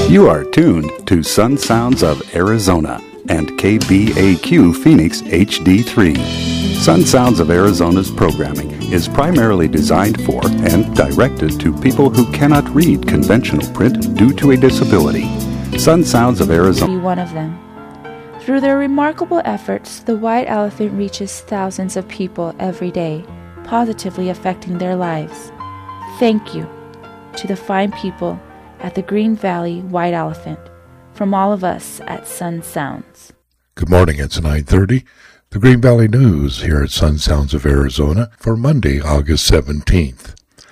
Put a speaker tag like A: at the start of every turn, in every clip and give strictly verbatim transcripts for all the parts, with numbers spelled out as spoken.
A: You are tuned to Sun Sounds of Arizona and K B A Q Phoenix H D three. Sun Sounds of Arizona's programming is primarily designed for and directed to people who cannot read conventional print due to a disability. Sun Sounds of Arizona.
B: Be one of them. Through their remarkable efforts, the White Elephant reaches thousands of people every day, positively affecting their lives. Thank you to the fine people at the Green Valley White Elephant, from all of us at Sun Sounds.
C: Good morning, it's nine thirty. The Green Valley News here at Sun Sounds of Arizona for Monday, August seventeenth.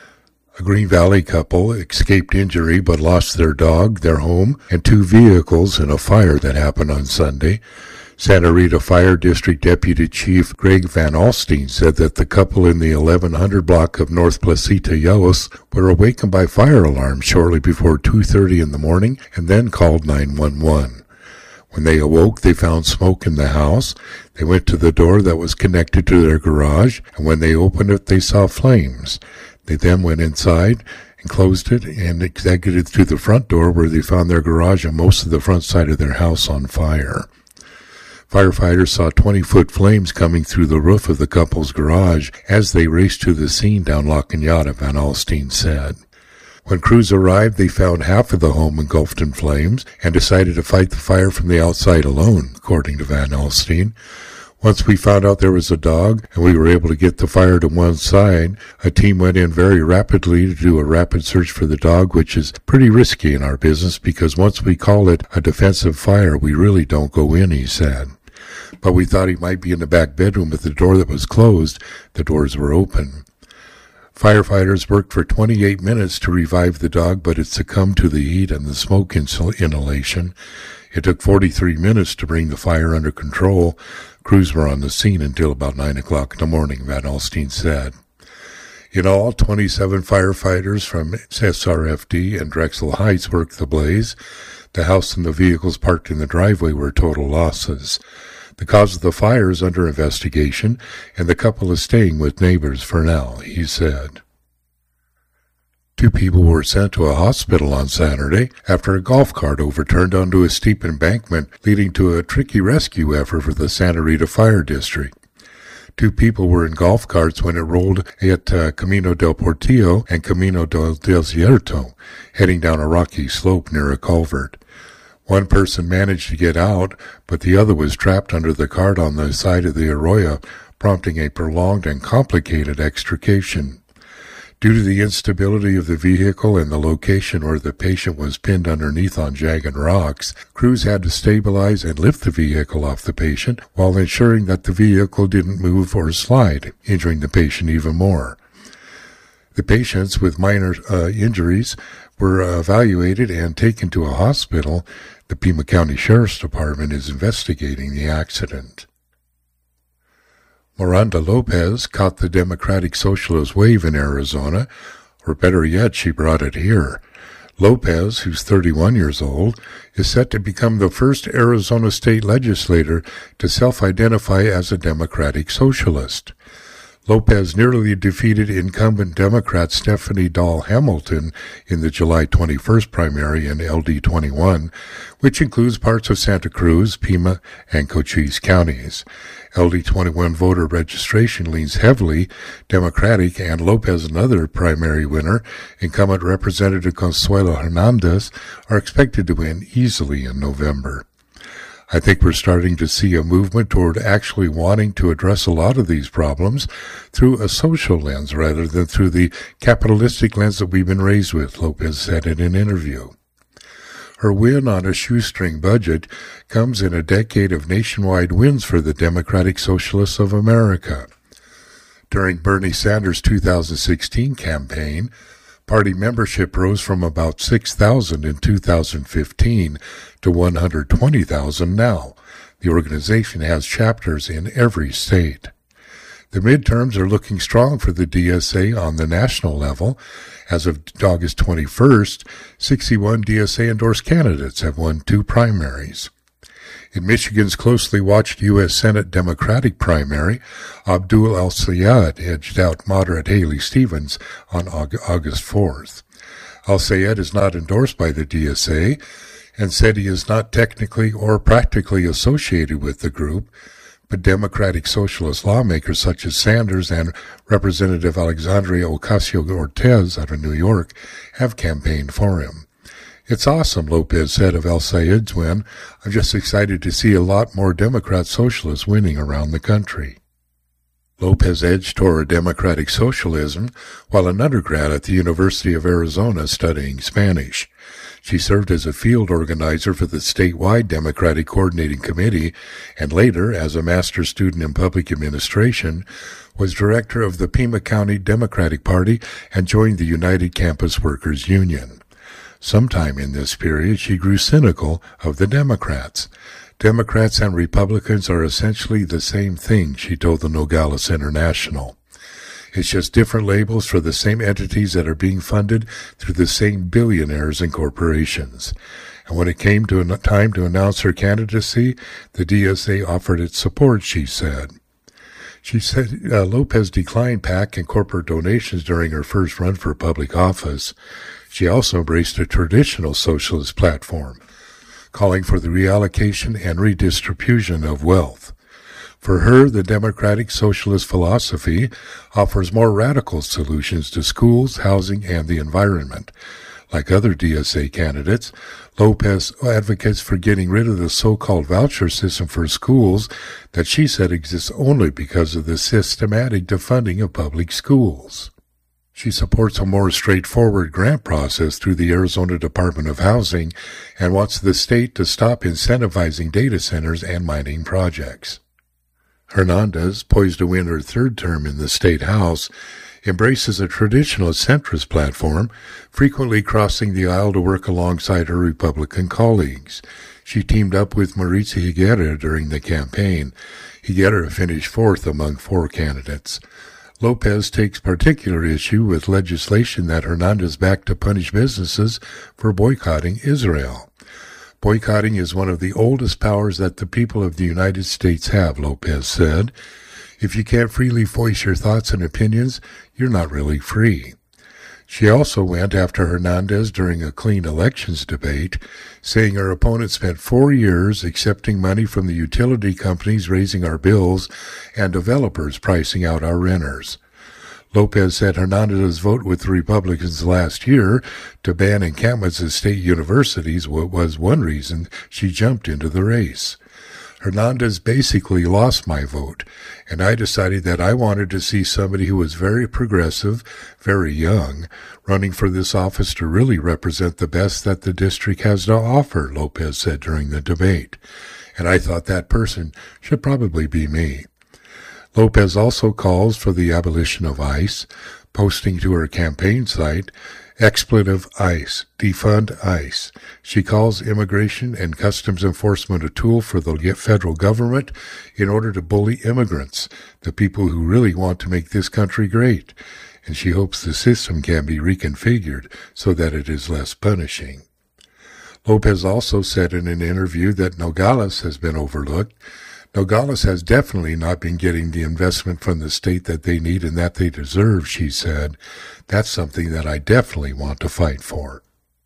C: A Green Valley couple escaped injury but lost their dog, their home, and two vehicles in a fire that happened on Sunday. Santa Rita Fire District Deputy Chief Greg Van Alstine said that the couple in the eleven hundred block of North Placita Yaos were awakened by fire alarms shortly before two thirty in the morning and then called nine one one. When they awoke, they found smoke in the house. They went to the door that was connected to their garage, and when they opened it, they saw flames. They then went inside and closed it and exited through the front door where they found their garage and most of the front side of their house on fire. Firefighters saw twenty-foot flames coming through the roof of the couple's garage as they raced to the scene down La Cañada, Van Alstine said. When crews arrived, they found half of the home engulfed in flames and decided to fight the fire from the outside alone, according to Van Alstine. Once we found out there was a dog and we were able to get the fire to one side, a team went in very rapidly to do a rapid search for the dog, which is pretty risky in our business because once we call it a defensive fire, we really don't go in, he said. But we thought he might be in the back bedroom with the door that was closed. The doors were open. Firefighters worked for twenty-eight minutes to revive the dog, but it succumbed to the heat and the smoke inhalation. It took forty-three minutes to bring the fire under control. Crews were on the scene until about nine o'clock in the morning, Van Alstine said. In all, twenty-seven firefighters from S R F D and Drexel Heights worked the blaze. The house and the vehicles parked in the driveway were total losses. The cause of the fire is under investigation, and the couple is staying with neighbors for now, he said. Two people were sent to a hospital on Saturday after a golf cart overturned onto a steep embankment, leading to a tricky rescue effort for the Santa Rita Fire District. Two people were in golf carts when it rolled at uh, Camino del Portillo and Camino del Desierto, heading down a rocky slope near a culvert. One person managed to get out, but the other was trapped under the cart on the side of the arroyo, prompting a prolonged and complicated extrication. Due to the instability of the vehicle and the location where the patient was pinned underneath on jagged rocks, crews had to stabilize and lift the vehicle off the patient while ensuring that the vehicle didn't move or slide, injuring the patient even more. The patients with minor uh, injuries were uh, evaluated and taken to a hospital. The Pima County Sheriff's Department is investigating the accident. Miranda Lopez caught the Democratic Socialist wave in Arizona, or better yet, she brought it here. Lopez, who's thirty-one years old, is set to become the first Arizona state legislator to self-identify as a Democratic Socialist. Lopez nearly defeated incumbent Democrat Stephanie Dahl Hamilton in the July twenty-first primary in L D twenty-one, which includes parts of Santa Cruz, Pima, and Cochise counties. L D twenty-one voter registration leans heavily Democratic, and Lopez, another primary winner, incumbent Representative Consuelo Hernandez, are expected to win easily in November. I think we're starting to see a movement toward actually wanting to address a lot of these problems through a social lens rather than through the capitalistic lens that we've been raised with, Lopez said in an interview. Her win on a shoestring budget comes in a decade of nationwide wins for the Democratic Socialists of America. During Bernie Sanders' two thousand sixteen campaign, party membership rose from about six thousand in two thousand fifteen to one hundred twenty thousand now. The organization has chapters in every state. The midterms are looking strong for the D S A on the national level. As of August twenty-first, sixty-one D S A-endorsed candidates have won two primaries. In Michigan's closely watched U S Senate Democratic primary, Abdul El-Sayed edged out moderate Haley Stevens on August fourth. Al-Sayed is not endorsed by the D S A and said he is not technically or practically associated with the group, but Democratic Socialist lawmakers such as Sanders and Representative Alexandria Ocasio-Cortez out of New York have campaigned for him. It's awesome, Lopez said of Al-Sayed's win. I'm just excited to see a lot more Democrat socialists winning around the country. Lopez edged toward democratic socialism while an undergrad at the University of Arizona studying Spanish. She served as a field organizer for the statewide Democratic Coordinating Committee and later, as a master's student in public administration, was director of the Pima County Democratic Party and joined the United Campus Workers Union. Sometime in this period, she grew cynical of the Democrats. Democrats and Republicans are essentially the same thing, she told the Nogales International. It's just different labels for the same entities that are being funded through the same billionaires and corporations. And when it came to a time to announce her candidacy, the D S A offered its support, she said. She said uh, Lopez declined PAC and corporate donations during her first run for public office. She also embraced a traditional socialist platform, calling for the reallocation and redistribution of wealth. For her, the democratic socialist philosophy offers more radical solutions to schools, housing, and the environment. Like other D S A candidates, Lopez advocates for getting rid of the so-called voucher system for schools that she said exists only because of the systematic defunding of public schools. She supports a more straightforward grant process through the Arizona Department of Housing and wants the state to stop incentivizing data centers and mining projects. Hernandez, poised to win her third term in the state house, embraces a traditional centrist platform, frequently crossing the aisle to work alongside her Republican colleagues. She teamed up with Maritza Higuera during the campaign. Higuera finished fourth among four candidates. Lopez takes particular issue with legislation that Hernandez backed to punish businesses for boycotting Israel. Boycotting is one of the oldest powers that the people of the United States have, Lopez said. If you can't freely voice your thoughts and opinions, you're not really free. She also went after Hernandez during a clean elections debate, saying her opponent spent four years accepting money from the utility companies raising our bills and developers pricing out our renters. Lopez said Hernandez's vote with the Republicans last year to ban encampments at state universities was one reason she jumped into the race. Hernandez basically lost my vote, and I decided that I wanted to see somebody who was very progressive, very young, running for this office to really represent the best that the district has to offer, Lopez said during the debate. And I thought that person should probably be me. Lopez also calls for the abolition of ICE, posting to her campaign site, expletive ICE, defund ICE. She calls immigration and customs enforcement a tool for the federal government in order to bully immigrants, the people who really want to make this country great, and she hopes the system can be reconfigured so that it is less punishing. Lopez also said in an interview that Nogales has been overlooked. Nogales has definitely not been getting the investment from the state that they need and that they deserve, she said. That's something that I definitely want to fight for.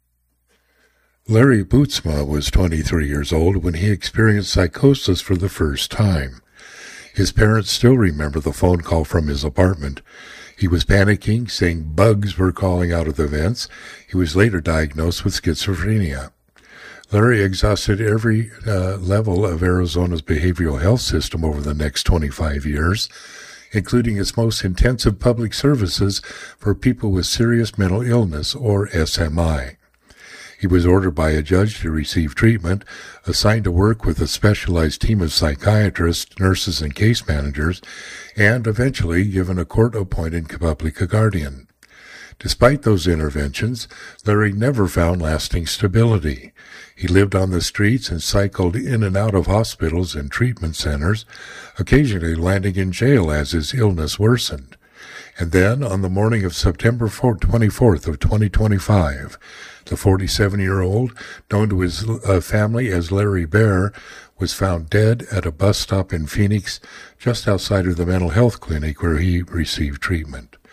C: Larry Bootsma was twenty-three years old when he experienced psychosis for the first time. His parents still remember the phone call from his apartment. He was panicking, saying bugs were calling out of the vents. He was later diagnosed with schizophrenia. Larry exhausted every uh, level of Arizona's behavioral health system over the next twenty-five years, including its most intensive public services for people with serious mental illness, or S M I. He was ordered by a judge to receive treatment, assigned to work with a specialized team of psychiatrists, nurses, and case managers, and eventually given a court-appointed public guardian. Despite those interventions, Larry never found lasting stability. He lived on the streets and cycled in and out of hospitals and treatment centers, occasionally landing in jail as his illness worsened. And then, on the morning of September twenty-fourth of twenty twenty-five, the forty-seven-year-old, known to his uh, family as Larry Bear, was found dead at a bus stop in Phoenix, just outside of the mental health clinic where he received treatment.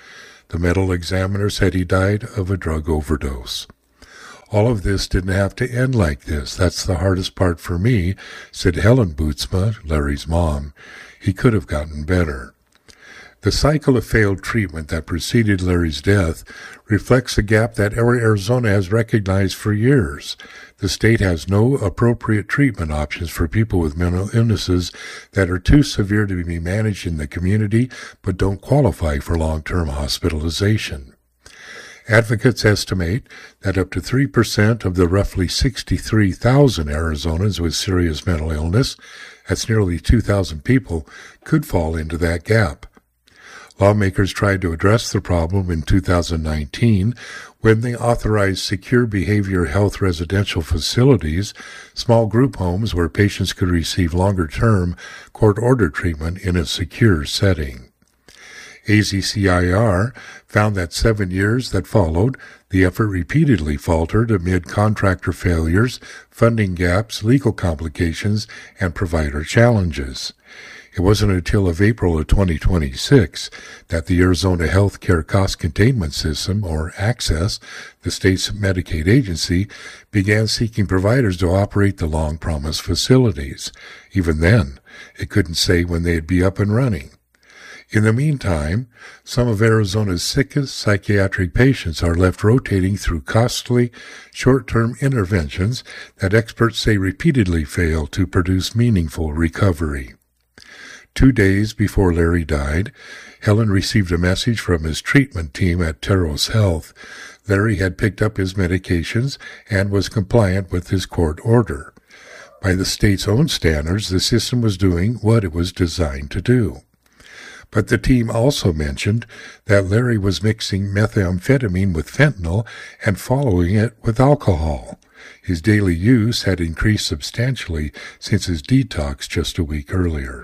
C: The medical examiner said he died of a drug overdose. All of this didn't have to end like this. That's the hardest part for me, said Helen Bootsma, Larry's mom. He could have gotten better. The cycle of failed treatment that preceded Larry's death reflects a gap that Arizona has recognized for years. The state has no appropriate treatment options for people with mental illnesses that are too severe to be managed in the community but don't qualify for long-term hospitalization. Advocates estimate that up to three percent of the roughly sixty-three thousand Arizonans with serious mental illness, that's nearly two thousand people, could fall into that gap. Lawmakers tried to address the problem in two thousand nineteen when they authorized secure behavioral health residential facilities, small group homes where patients could receive longer-term court-ordered treatment in a secure setting. A Z C I R found that seven years that followed, the effort repeatedly faltered amid contractor failures, funding gaps, legal complications, and provider challenges. It wasn't until of April of twenty twenty-six that the Arizona Healthcare Cost Containment System, or ACCESS, the state's Medicaid agency, began seeking providers to operate the long-promised facilities. Even then, it couldn't say when they'd be up and running. In the meantime, some of Arizona's sickest psychiatric patients are left rotating through costly, short-term interventions that experts say repeatedly fail to produce meaningful recovery. Two days before Larry died, Helen received a message from his treatment team at Teros Health. Larry had picked up his medications and was compliant with his court order. By the state's own standards, the system was doing what it was designed to do. But the team also mentioned that Larry was mixing methamphetamine with fentanyl and following it with alcohol. His daily use had increased substantially since his detox just a week earlier.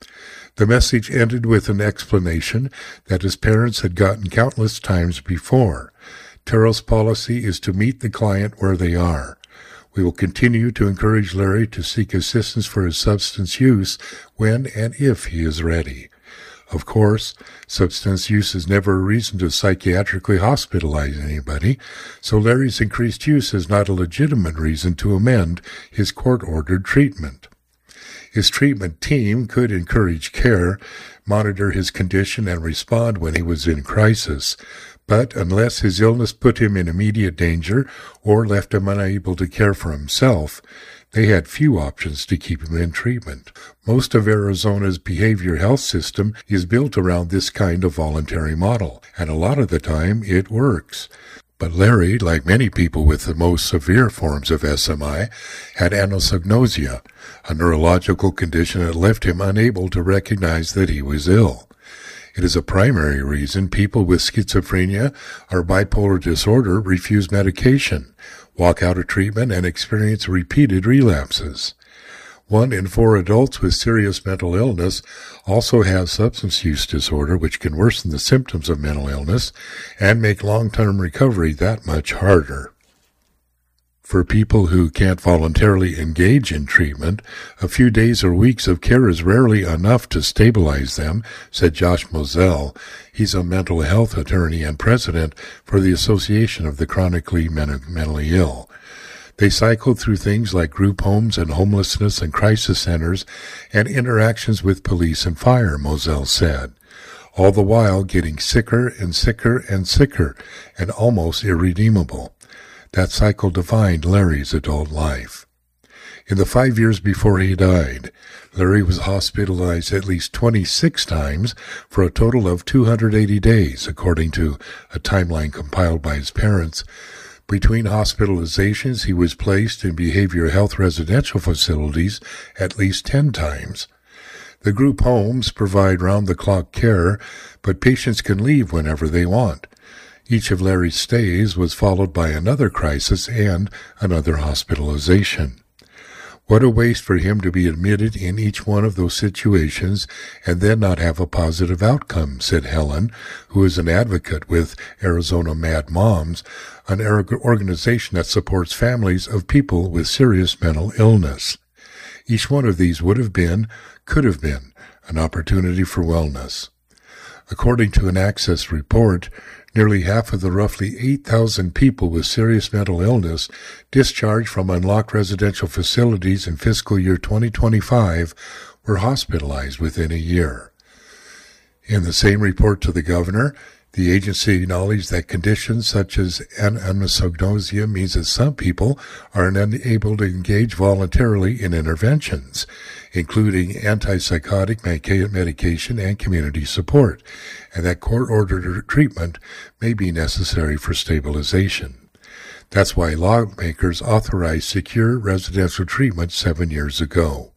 C: The message ended with an explanation that his parents had gotten countless times before. Teros' policy is to meet the client where they are. We will continue to encourage Larry to seek assistance for his substance use when and if he is ready. Of course, substance use is never a reason to psychiatrically hospitalize anybody, so Larry's increased use is not a legitimate reason to amend his court-ordered treatment. His treatment team could encourage care, monitor his condition, and respond when he was in crisis, but unless his illness put him in immediate danger or left him unable to care for himself, they had few options to keep him in treatment. Most of Arizona's behavioral health system is built around this kind of voluntary model, and a lot of the time it works. But Larry, like many people with the most severe forms of S M I, had anosognosia, a neurological condition that left him unable to recognize that he was ill. It is a primary reason people with schizophrenia or bipolar disorder refuse medication, walk out of treatment, and experience repeated relapses. One in four adults with serious mental illness also have substance use disorder, which can worsen the symptoms of mental illness and make long-term recovery that much harder. For people who can't voluntarily engage in treatment, a few days or weeks of care is rarely enough to stabilize them, said Josh Moselle. He's a mental health attorney and president for the Association of the Chronically Mentally Ill. They cycle through things like group homes and homelessness and crisis centers and interactions with police and fire, Moselle said, all the while getting sicker and sicker and sicker and almost irredeemable. That cycle defined Larry's adult life. In the five years before he died, Larry was hospitalized at least twenty-six times for a total of two hundred eighty days, according to a timeline compiled by his parents. Between hospitalizations, he was placed in behavioral health residential facilities at least ten times. The group homes provide round-the-clock care, but patients can leave whenever they want. Each of Larry's stays was followed by another crisis and another hospitalization. What a waste for him to be admitted in each one of those situations and then not have a positive outcome, said Helen, who is an advocate with Arizona Mad Moms, an organization that supports families of people with serious mental illness. Each one of these would have been, could have been, an opportunity for wellness. According to an Access report, nearly half of the roughly eight thousand people with serious mental illness discharged from unlocked residential facilities in fiscal year twenty twenty-five were hospitalized within a year. In the same report to the governor, the agency acknowledged that conditions such as anosognosia means that some people are unable to engage voluntarily in interventions, including antipsychotic medication and community support, and that court-ordered treatment may be necessary for stabilization. That's why lawmakers authorized secure residential treatment seven years ago.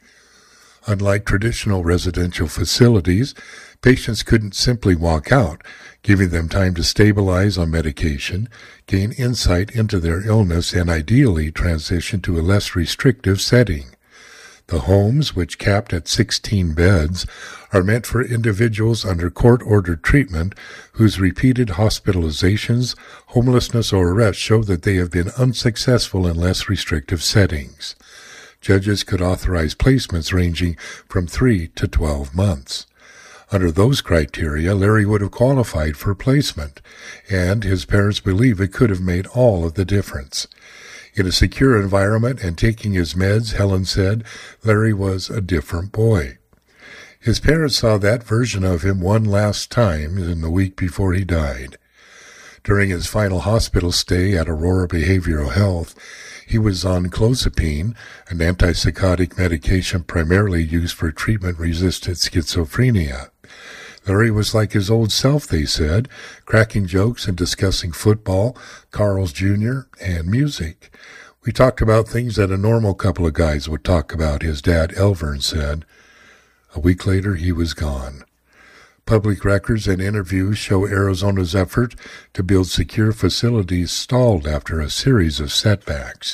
C: Unlike traditional residential facilities, patients couldn't simply walk out, giving them time to stabilize on medication, gain insight into their illness, and ideally transition to a less restrictive setting. The homes, which capped at sixteen beds, are meant for individuals under court-ordered treatment whose repeated hospitalizations, homelessness, or arrest show that they have been unsuccessful in less restrictive settings. Judges could authorize placements ranging from three to twelve months. Under those criteria, Larry would have qualified for placement, and his parents believe it could have made all of the difference. In a secure environment and taking his meds, Helen said, Larry was a different boy. His parents saw that version of him one last time in the week before he died. During his final hospital stay at Aurora Behavioral Health, he was on clozapine, an antipsychotic medication primarily used for treatment-resistant schizophrenia. Larry was like his old self, they said, cracking jokes and discussing football, Carl's Junior, and music. We talked about things that a normal couple of guys would talk about, his dad, Elvern, said. A week later, he was gone. Public records and interviews show Arizona's effort to build secure facilities stalled after a series of setbacks.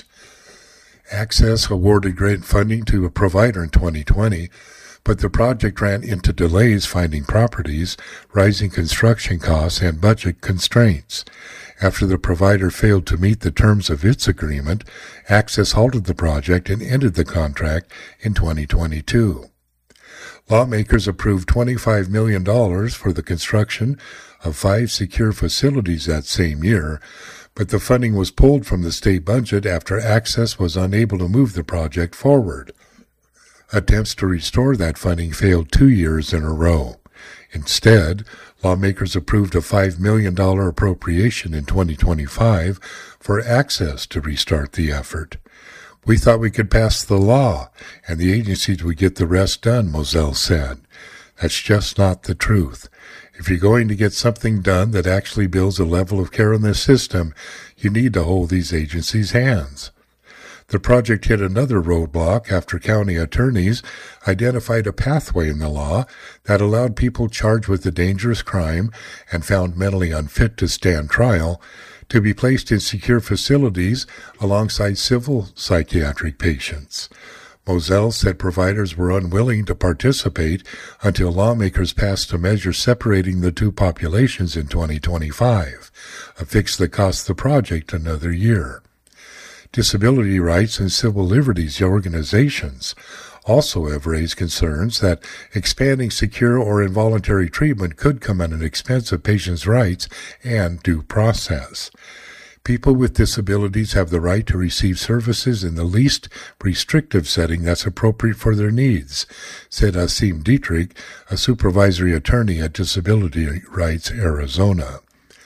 C: Access awarded grant funding to a provider in twenty twenty, but the project ran into delays finding properties, rising construction costs, and budget constraints. After the provider failed to meet the terms of its agreement, Access halted the project and ended the contract in twenty twenty-two. Lawmakers approved twenty-five million dollars for the construction of five secure facilities that same year, but the funding was pulled from the state budget after Access was unable to move the project forward. Attempts to restore that funding failed two years in a row. Instead, lawmakers approved a five million dollars appropriation in twenty twenty-five for Access to restart the effort. We thought we could pass the law, and the agencies would get the rest done, Moselle said. That's just not the truth. If you're going to get something done that actually builds a level of care in the system, you need to hold these agencies' hands. The project hit another roadblock after county attorneys identified a pathway in the law that allowed people charged with a dangerous crime and found mentally unfit to stand trial to be placed in secure facilities alongside civil psychiatric patients. Moselle said providers were unwilling to participate until lawmakers passed a measure separating the two populations in twenty twenty-five, a fix that cost the project another year. Disability rights and civil liberties organizations also have raised concerns that expanding secure or involuntary treatment could come at an expense of patients' rights and due process. People with disabilities have the right to receive services in the least restrictive setting that's appropriate for their needs, said Asim Dietrich, a supervisory attorney at Disability Rights Arizona.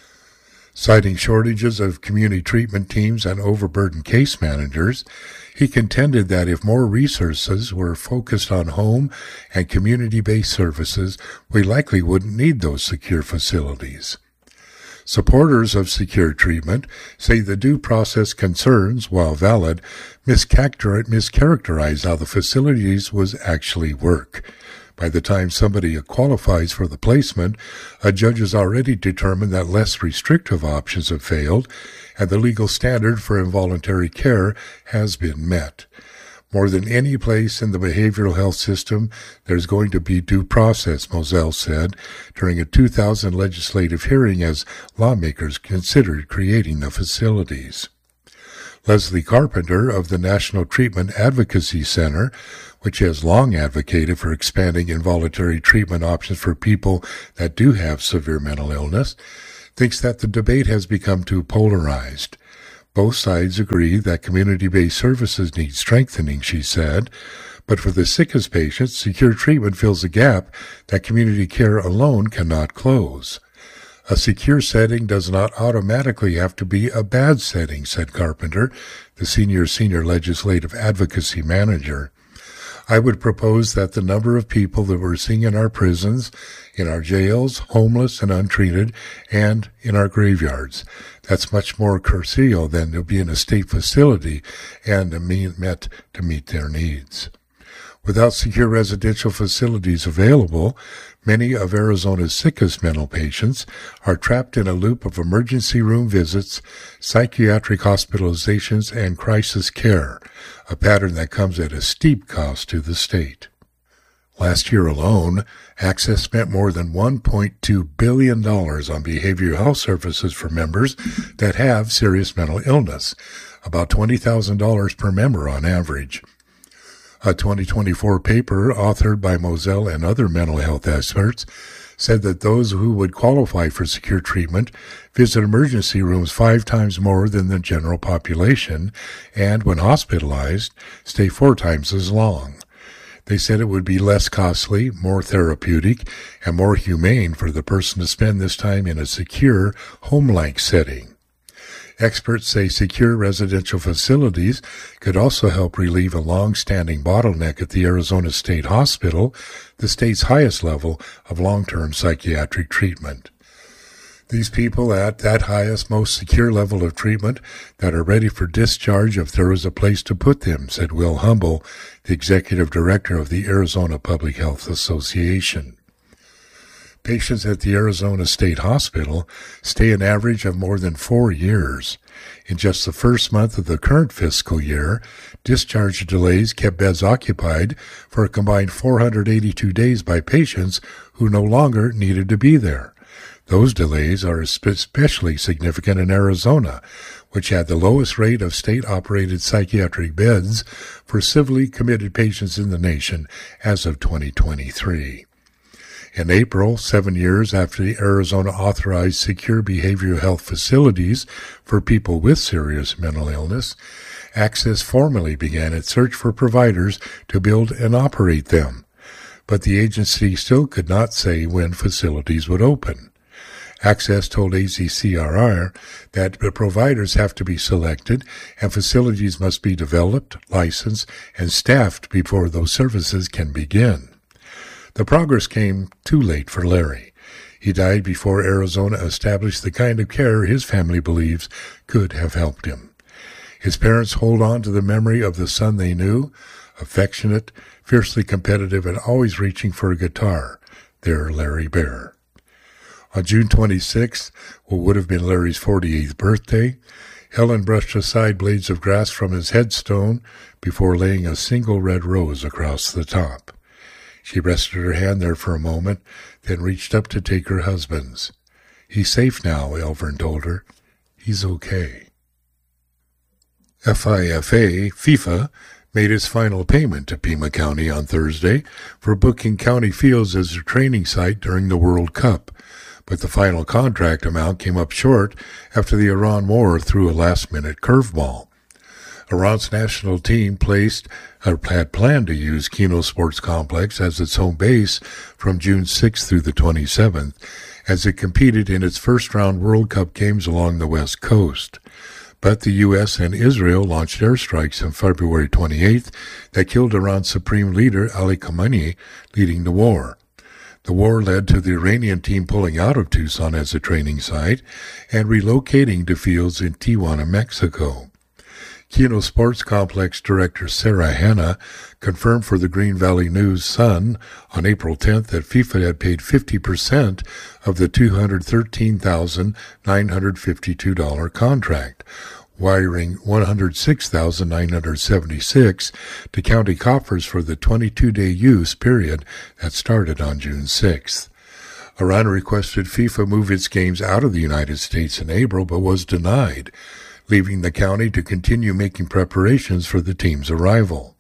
C: Citing shortages of community treatment teams and overburdened case managers, he contended that if more resources were focused on home and community-based services, we likely wouldn't need those secure facilities. Supporters of secure treatment say the due process concerns, while valid, mischaracterize how the facilities would actually work. By the time somebody qualifies for the placement, a judge has already determined that less restrictive options have failed, and the legal standard for involuntary care has been met. More than any place in the behavioral health system, there's going to be due process, Moselle said, during a two thousand legislative hearing as lawmakers considered creating the facilities. Leslie Carpenter of the National Treatment Advocacy Center, which has long advocated for expanding involuntary treatment options for people that do have severe mental illness, thinks that the debate has become too polarized. Both sides agree that community-based services need strengthening, she said, but for the sickest patients, secure treatment fills a gap that community care alone cannot close. A secure setting does not automatically have to be a bad setting, said Carpenter, the senior senior legislative advocacy manager. I would propose that the number of people that we're seeing in our prisons, in our jails, homeless and untreated, and in our graveyards, that's much more carceral than to be in a state facility and meant to meet their needs. Without secure residential facilities available, many of Arizona's sickest mental patients are trapped in a loop of emergency room visits, psychiatric hospitalizations, and crisis care, a pattern that comes at a steep cost to the state. Last year alone, Access spent more than one point two billion dollars on behavioral health services for members that have serious mental illness, about twenty thousand dollars per member on average. A twenty twenty-four paper authored by Moselle and other mental health experts said that those who would qualify for secure treatment visit emergency rooms five times more than the general population and, when hospitalized, stay four times as long. They said it would be less costly, more therapeutic, and more humane for the person to spend this time in a secure, home-like setting. Experts say secure residential facilities could also help relieve a long-standing bottleneck at the Arizona State Hospital, the state's highest level of long-term psychiatric treatment. These people at that highest, most secure level of treatment that are ready for discharge if there was a place to put them, said Will Humble, the executive director of the Arizona Public Health Association. Patients at the Arizona State Hospital stay an average of more than four years. In just the first month of the current fiscal year, discharge delays kept beds occupied for a combined four hundred eighty-two days by patients who no longer needed to be there. Those delays are especially significant in Arizona, which had the lowest rate of state-operated psychiatric beds for civilly committed patients in the nation as of twenty twenty-three. In April, seven years after the Arizona authorized secure behavioral health facilities for people with serious mental illness, Access formally began its search for providers to build and operate them. But the agency still could not say when facilities would open. Access told A Z C R R that the providers have to be selected and facilities must be developed, licensed, and staffed before those services can begin. The progress came too late for Larry. He died before Arizona established the kind of care his family believes could have helped him. His parents hold on to the memory of the son they knew, affectionate, fiercely competitive, and always reaching for a guitar, their Larry Bear. On June twenty-sixth, what would have been Larry's forty-eighth birthday, Helen brushed aside blades of grass from his headstone before laying a single red rose across the top. She rested her hand there for a moment, then reached up to take her husband's. He's safe now, Elvern told her. He's okay. FIFA, FIFA, made its final payment to Pima County on Thursday for booking County Fields as their training site during the World Cup, but the final contract amount came up short after the Iran war threw a last-minute curveball. Iran's national team placed or had planned to use Kino Sports Complex as its home base from June sixth through the twenty-seventh as it competed in its first-round World Cup games along the West Coast. But the U S and Israel launched airstrikes on February twenty-eighth that killed Iran's supreme leader Ali Khamenei, leading the war. The war led to the Iranian team pulling out of Tucson as a training site and relocating to fields in Tijuana, Mexico. Kino Sports Complex Director Sarah Hanna confirmed for the Green Valley News-Sun on April tenth that FIFA had paid fifty percent of the two hundred thirteen thousand nine hundred fifty-two dollars contract, wiring one hundred six thousand nine hundred seventy-six dollars to county coffers for the twenty-two day use period that started on June sixth. Iran requested FIFA move its games out of the United States in April, but was denied. leaving the county to continue making preparations for the team's arrival.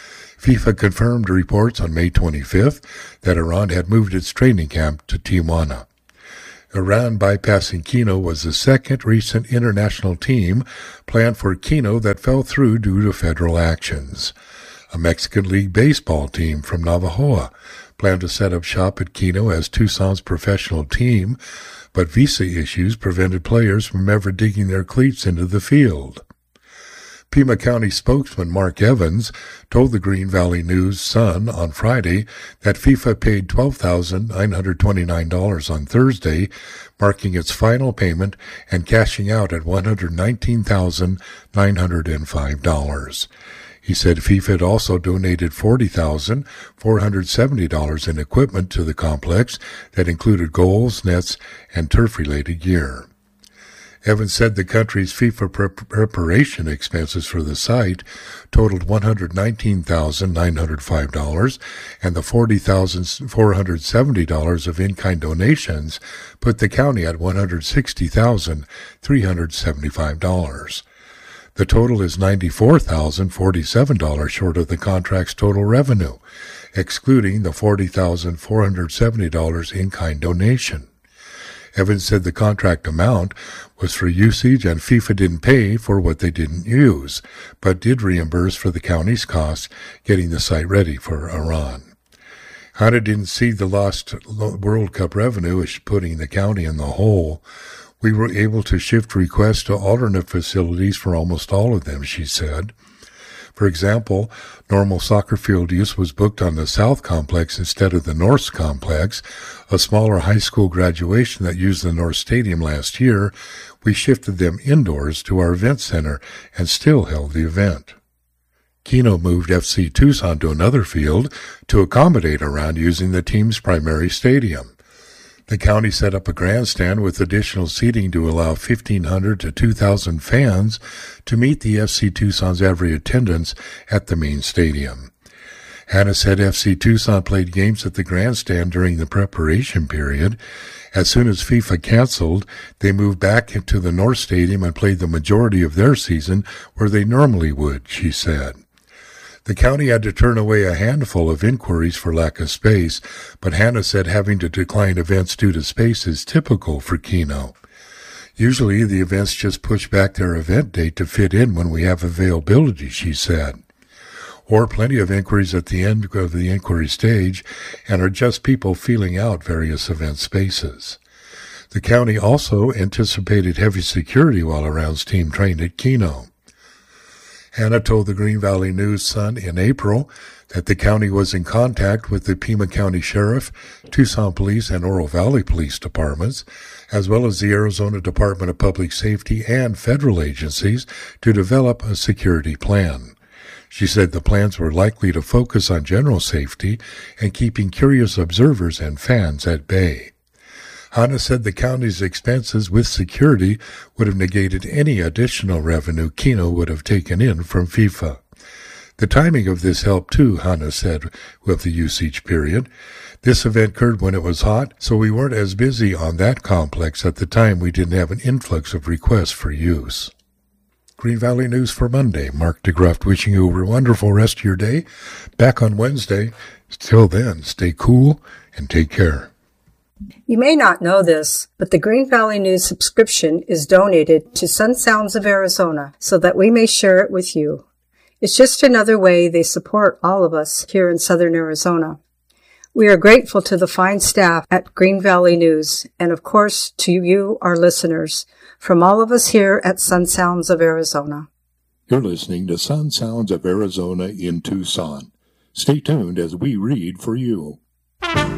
C: FIFA confirmed reports on May twenty-fifth that Iran had moved its training camp to Tijuana. Iran bypassing Kino was the second recent international team planned for Kino that fell through due to federal actions. A Mexican League baseball team from Navajoa planned to set up shop at Kino as Tucson's professional team, but visa issues prevented players from ever digging their cleats into the field. Pima County spokesman Mark Evans told the Green Valley News-Sun on Friday that FIFA paid twelve thousand nine hundred twenty-nine dollars on Thursday, marking its final payment and cashing out at one hundred nineteen thousand nine hundred five dollars. He said FIFA had also donated forty thousand four hundred seventy dollars in equipment to the complex that included goals, nets, and turf-related gear. Evans said the country's FIFA pre- preparation expenses for the site totaled one hundred nineteen thousand nine hundred five dollars, and the forty thousand four hundred seventy dollars of in-kind donations put the county at one hundred sixty thousand three hundred seventy-five dollars. The total is ninety-four thousand forty-seven dollars short of the contract's total revenue, excluding the forty thousand four hundred seventy dollars in-kind donation. Evans said the contract amount was for usage and FIFA didn't pay for what they didn't use, but did reimburse for the county's costs getting the site ready for Iran. HANA didn't see the lost World Cup revenue as putting the county in the hole. We were able to shift requests to alternate facilities for almost all of them, she said. For example, normal soccer field use was booked on the South Complex instead of the North Complex. A smaller high school graduation that used the North Stadium last year, we shifted them indoors to our event center and still held the event. Kino moved F C Tucson to another field to accommodate Iran using the team's primary stadium. The county set up a grandstand with additional seating to allow fifteen hundred to two thousand fans to meet the F C Tucson's every attendance at the main stadium. Hannah said F C Tucson played games at the grandstand during the preparation period. As soon as FIFA canceled, they moved back into the North Stadium and played the majority of their season where they normally would, she said. The county had to turn away a handful of inquiries for lack of space, but Hannah said having to decline events due to space is typical for Kino. Usually the events just push back their event date to fit in when we have availability, she said. Or plenty of inquiries at the end of the inquiry stage and are just people feeling out various event spaces. The county also anticipated heavy security while Iran's team trained at Kino. Hannah told the Green Valley News-Sun in April that the county was in contact with the Pima County Sheriff, Tucson Police, and Oro Valley Police Departments, as well as the Arizona Department of Public Safety and federal agencies to develop a security plan. She said the plans were likely to focus on general safety and keeping curious observers and fans at bay. Hannah said the county's expenses with security would have negated any additional revenue Kino would have taken in from FIFA. The timing of this helped too, Hannah said, with the usage period. This event occurred when it was hot, so we weren't as busy on that complex at the time we didn't have an influx of requests for use. Green Valley News for Monday. Mark DeGruft wishing you a wonderful rest of your day. Back on Wednesday. Till then, stay cool and take care.
D: You may not know this, but the Green Valley News subscription is donated to Sun Sounds of Arizona so that we may share it with you. It's just another way they support all of us here in Southern Arizona. We are grateful to the fine staff at Green Valley News and, of course, to you, our listeners, from all of us here at Sun Sounds of Arizona.
C: You're listening to Sun Sounds of Arizona in Tucson. Stay tuned as we read for you.